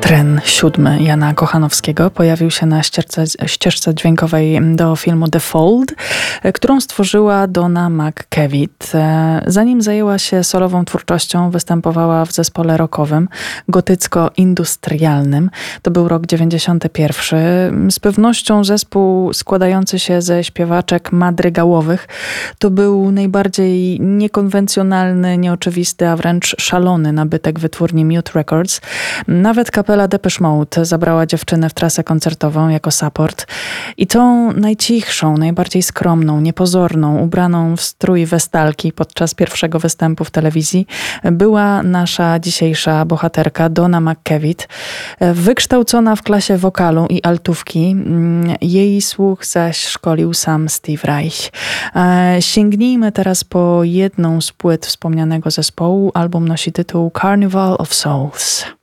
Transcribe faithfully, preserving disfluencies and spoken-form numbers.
Tren siódmy Jana Kochanowskiego pojawił się na ścieżce, ścieżce dźwiękowej do filmu The Fold, którą stworzyła Donna McKevitt. Zanim zajęła się solową twórczością, występowała w zespole rockowym, gotycko-industrialnym. To był rok dziewięćdziesiąty pierwszy. Z pewnością zespół składający się ze śpiewaczek madrygałowych. To był najbardziej niekonwencjonalny, nieoczywisty, a wręcz szalony nabytek wytwórni Mute Records. Nawet kapela Depeche Mode zabrała dziewczynę w trasę koncertową jako support. I tą najcichszą, najbardziej skromną, niepozorną, ubraną w strój westalki podczas pierwszego występu w telewizji była nasza dzisiejsza bohaterka Donna McKevitt. Wykształcona w klasie wokalu i altówki, jej słuch zaś szkolił sam Steve Reich. Sięgnijmy teraz po jedną z płyt wspomnianego zespołu. Album nosi tytuł Carnival of Souls.